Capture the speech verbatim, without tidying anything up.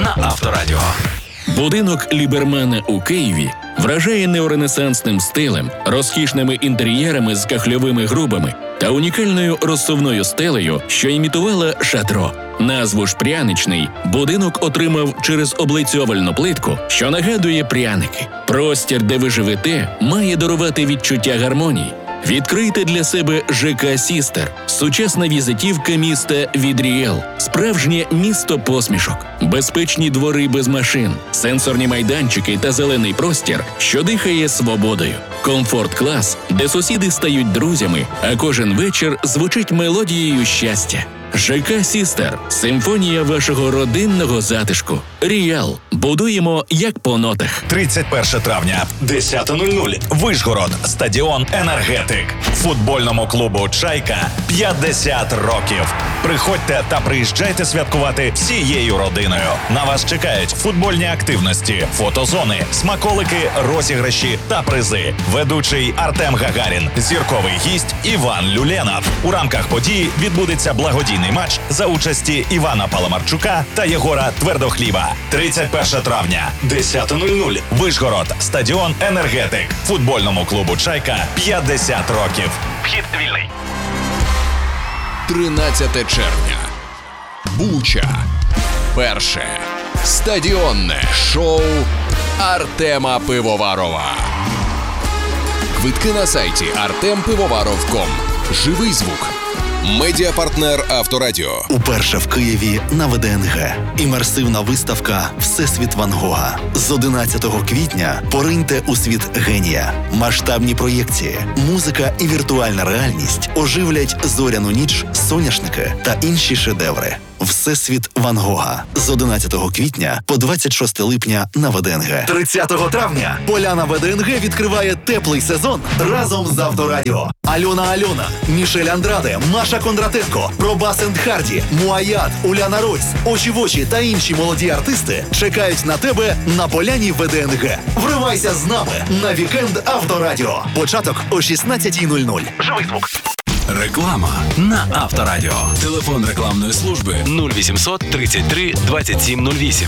на Авторадіо. Будинок Лібермана у Києві вражає неоренесансним стилем, розкішними інтер'єрами з кахльовими грубами та унікальною розсувною стелею, що імітувала шатро. Назву ж «Пряничний» будинок отримав через облицьовальну плитку, що нагадує пряники. Простір, де ви живете, має дарувати відчуття гармонії. Відкрийте для себе ЖК «Сістер» – сучасна візитівка міста від Ріел, справжнє місто посмішок, безпечні двори без машин, сенсорні майданчики та зелений простір, що дихає свободою, комфорт-клас, де сусіди стають друзями, а кожен вечір звучить мелодією щастя. ЖК «Сістер» – симфонія вашого родинного затишку. Ріал. Будуємо як по нотах. тридцять перше травня, десята нуль нуль. Вишгород. Стадіон «Енергетик». Футбольному клубу «Чайка» п'ятдесят років. Приходьте та приїжджайте святкувати всією родиною. На вас чекають футбольні активності, фотозони, смаколики, розіграші та призи. Ведучий Артем Гагарін, зірковий гість Іван Люленов. У рамках події відбудеться благодійний матч за участі Івана Паламарчука та Єгора Твердохліба. тридцять перше травня, десята нуль нуль. Вишгород. Стадіон «Енергетик». Футбольному клубу «Чайка» п'ятдесят років. Вхід вільний. тринадцяте червня. Буча. Перше стадіонне шоу Артема Пивоварова. Квитки на сайті артем пивоваров крапка ком. Живий звук. Медіапартнер Авторадіо. Уперше в Києві на ВДНГ. Імерсивна виставка «Всесвіт Ван Гога». З одинадцятого квітня пориньте у світ генія. Масштабні проєкції, музика і віртуальна реальність оживлять зоряну ніч, соняшники та інші шедеври. «Всесвіт Ван Гога» з одинадцятого квітня по двадцять шосте липня на ВДНГ. тридцятого травня Поляна ВДНГ відкриває теплий сезон разом з Авторадіо. Альона Альона, Мішель Андраде, Маша Кондратенко, Пробас енд Харді, Муаят, Уляна Ройс, Очі в очі та інші молоді артисти чекають на тебе на Поляні ВДНГ. Вривайся з нами на вікенд Авторадіо. Початок о шістнадцятій нуль нуль. Живий звук. Реклама на Авторадіо. Телефон рекламної служби нуль вісімсот тридцять три двадцять сім нуль вісім.